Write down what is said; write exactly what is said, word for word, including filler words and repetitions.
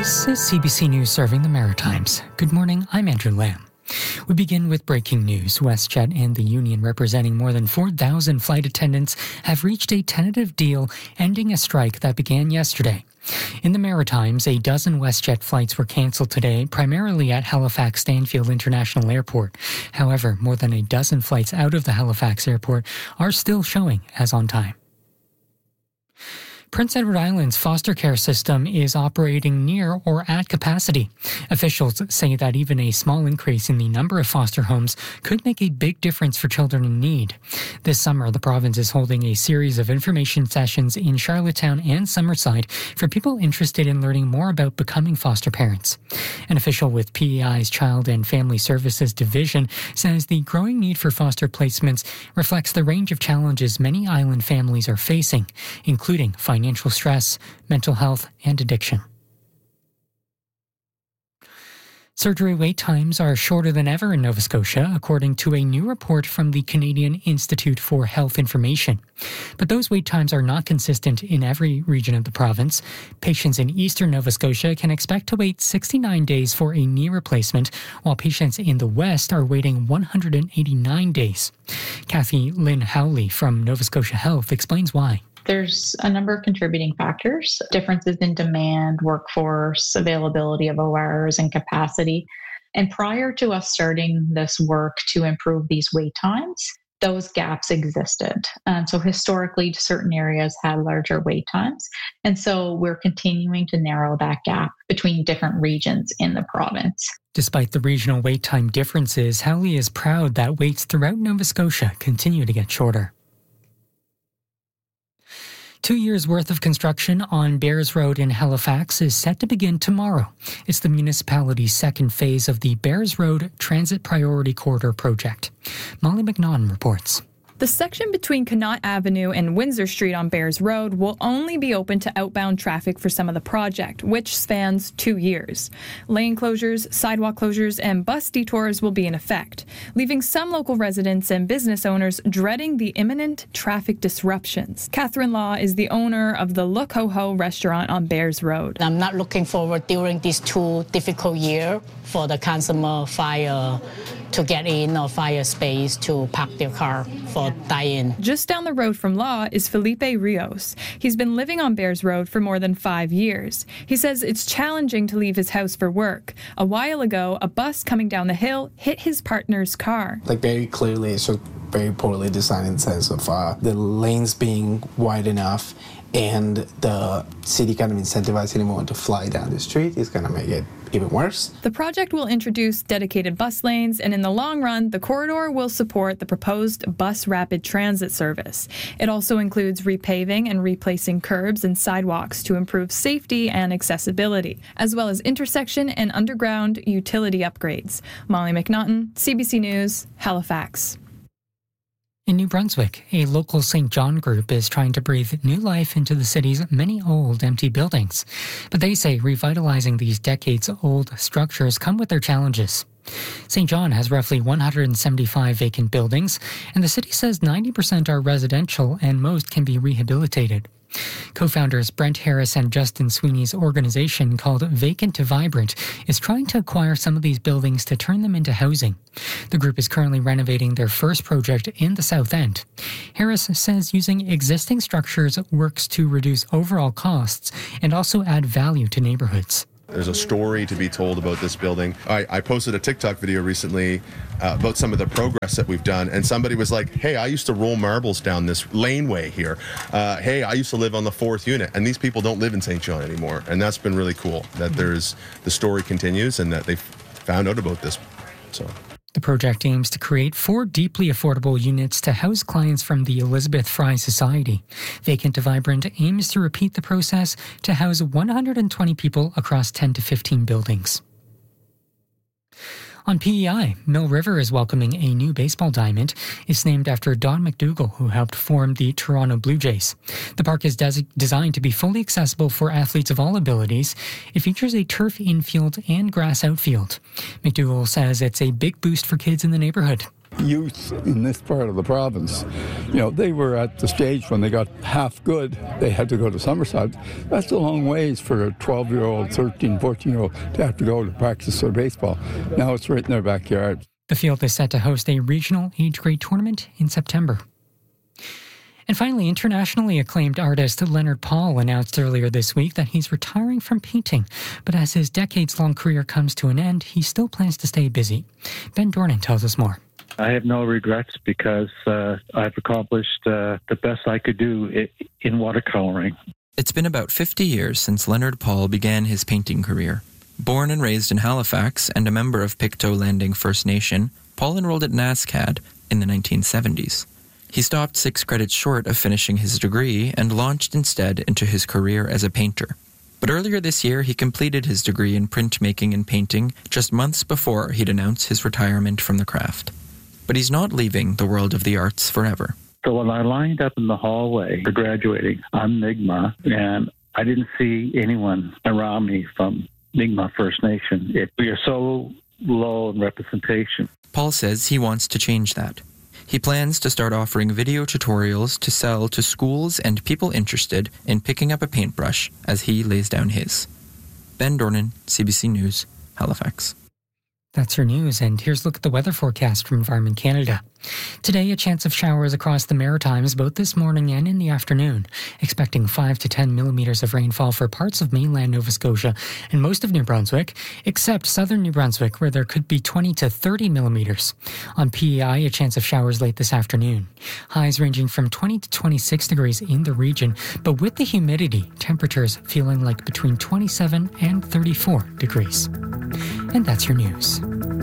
This is C B C News serving the Maritimes. Good morning, I'm Andrew Lamb. We begin with breaking news. WestJet and the union representing more than four thousand flight attendants have reached a tentative deal ending a strike that began yesterday. In the Maritimes, a dozen WestJet flights were cancelled today, primarily at Halifax Stanfield International Airport. However, more than a dozen flights out of the Halifax airport are still showing as on time. Prince Edward Island's foster care system is operating near or at capacity. Officials say that even a small increase in the number of foster homes could make a big difference for children in need. This summer, the province is holding a series of information sessions in Charlottetown and Summerside for people interested in learning more about becoming foster parents. An official with P E I's Child and Family Services Division says the growing need for foster placements reflects the range of challenges many island families are facing, including financial Financial stress, mental health, and addiction. Surgery wait times are shorter than ever in Nova Scotia, according to a new report from the Canadian Institute for Health Information. But those wait times are not consistent in every region of the province. Patients in eastern Nova Scotia can expect to wait sixty-nine days for a knee replacement, while patients in the west are waiting one hundred eighty-nine days. Kathy Lynn Howley from Nova Scotia Health explains why. There's a number of contributing factors, differences in demand, workforce, availability of O Rs, and capacity. And prior to us starting this work to improve these wait times, those gaps existed. And so historically, certain areas had larger wait times. And so we're continuing to narrow that gap between different regions in the province. Despite the regional wait time differences, Howley is proud that waits throughout Nova Scotia continue to get shorter. Two years' worth of construction on Bears Road in Halifax is set to begin tomorrow. It's the municipality's second phase of the Bears Road Transit Priority Corridor project. Molly McNaughton reports. The section between Connaught Avenue and Windsor Street on Bears Road will only be open to outbound traffic for some of the project, which spans two years. Lane closures, sidewalk closures, and bus detours will be in effect, leaving some local residents and business owners dreading the imminent traffic disruptions. Catherine Law is the owner of the Look Ho Ho restaurant on Bears Road. I'm not looking forward during these two difficult years for the consumer fire to get in or fire space to park their car for dine-in. Just down the road from Law is Felipe Rios. He's been living on Bears Road for more than five years. He says it's challenging to leave his house for work. A while ago, a bus coming down the hill hit his partner's car. Like very clearly, it's a very poorly designed in the sense of uh, the lanes being wide enough and the city kind of incentivizing anyone to fly down the street is going to make it even worse. The project will introduce dedicated bus lanes, and in the long run, the corridor will support the proposed bus rapid transit service. It also includes repaving and replacing curbs and sidewalks to improve safety and accessibility, as well as intersection and underground utility upgrades. Molly McNaughton, C B C News, Halifax. In New Brunswick, a local Saint John group is trying to breathe new life into the city's many old, empty buildings. But they say revitalizing these decades-old structures come with their challenges. Saint John has roughly one hundred seventy-five vacant buildings, and the city says ninety percent are residential and most can be rehabilitated. Co-founders Brent Harris and Justin Sweeney's organization called Vacant to Vibrant is trying to acquire some of these buildings to turn them into housing. The group is currently renovating their first project in the South End. Harris says using existing structures works to reduce overall costs and also add value to neighborhoods. There's a story to be told about this building. I, I posted a TikTok video recently uh, about some of the progress that we've done, and somebody was like, hey, I used to roll marbles down this laneway here. Uh, hey, I used to live on the fourth unit, and these people don't live in Saint John anymore. And that's been really cool, that there's the story continues and that they found out about this. So. The project aims to create four deeply affordable units to house clients from the Elizabeth Fry Society. Vacant to Vibrant aims to repeat the process to house one hundred twenty people across ten to fifteen buildings. On P E I, Mill River is welcoming a new baseball diamond. It's named after Don McDougall, who helped form the Toronto Blue Jays. The park is des- designed to be fully accessible for athletes of all abilities. It features a turf infield and grass outfield. McDougall says it's a big boost for kids in the neighborhood. youth in this part of the province, you know, they were at the stage when they got half good, they had to go to Summerside. That's a long ways for a twelve-year-old, thirteen, fourteen-year-old to have to go to practice their baseball. Now it's right in their backyard. The field is set to host a regional age grade tournament in September. And finally, internationally acclaimed artist Leonard Paul announced earlier this week that he's retiring from painting. But as his decades-long career comes to an end, he still plans to stay busy. Ben Dornan tells us more. I have no regrets because uh, I've accomplished uh, the best I could do in watercoloring. It's been about fifty years since Leonard Paul began his painting career. Born and raised in Halifax and a member of Pictou Landing First Nation, Paul enrolled at NASCAD in the nineteen seventies. He stopped six credits short of finishing his degree and launched instead into his career as a painter. But earlier this year, he completed his degree in printmaking and painting just months before he'd announce his retirement from the craft. But he's not leaving the world of the arts forever. So when I lined up in the hallway for graduating on Mi'kmaq, and I didn't see anyone around me from Mi'kmaq First Nation, it, we are so low in representation. Paul says he wants to change that. He plans to start offering video tutorials to sell to schools and people interested in picking up a paintbrush as he lays down his. Ben Dornan, C B C News, Halifax. That's your news, and here's a look at the weather forecast from Environment Canada. Today, a chance of showers across the Maritimes both this morning and in the afternoon. Expecting five to ten millimeters of rainfall for parts of mainland Nova Scotia and most of New Brunswick, except southern New Brunswick, where there could be twenty to thirty millimeters. On P E I, a chance of showers late this afternoon. Highs ranging from twenty to twenty-six degrees in the region, but with the humidity, temperatures feeling like between twenty-seven and thirty-four degrees. And that's your news.